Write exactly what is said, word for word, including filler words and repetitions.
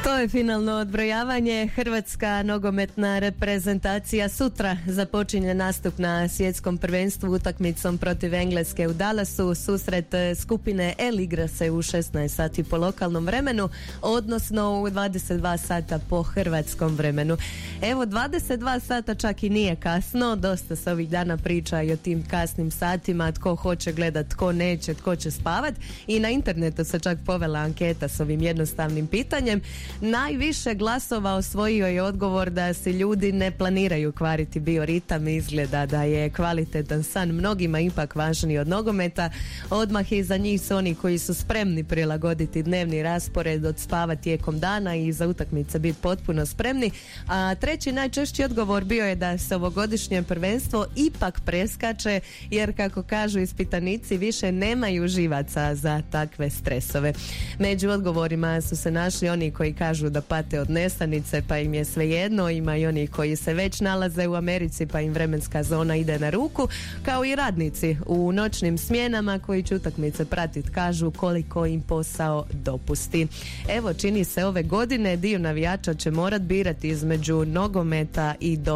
To je finalno odbrojavanje. Hrvatska nogometna reprezentacija sutra započinje nastup na svjetskom prvenstvu utakmicom protiv Engleske u Dallasu. Susret skupine L igra se u šesnaest sati po lokalnom vremenu, odnosno u dvadeset dva sata po hrvatskom vremenu. Evo, dvadeset dva sata čak i nije kasno, dosta se ovih dana priča i o tim kasnim satima, tko hoće gledat, tko neće, tko će spavat, i na internetu se čak povela anketa s ovim jednostavnim pitanjem. Najviše glasova osvojio je odgovor da se ljudi ne planiraju kvariti bioritam. Izgleda da je kvalitetan san mnogima ipak važniji od nogometa. Odmah iza njih su oni koji su spremni prilagoditi dnevni raspored, odspavati tijekom dana i za utakmice biti potpuno spremni. A treći najčešći odgovor bio je da se ovogodišnje prvenstvo ipak preskače, jer kako kažu ispitanici više nemaju živaca za takve stresove. Među odgovorima su se našli oni koji kažu da pate od nesanice pa im je svejedno, ima i oni koji se već nalaze u Americi pa im vremenska zona ide na ruku, kao i radnici u noćnim smjenama koji će utakmice pratit, kažu koliko im posao dopusti. Evo, čini se ove godine dio navijača će morat birati između nogometa i do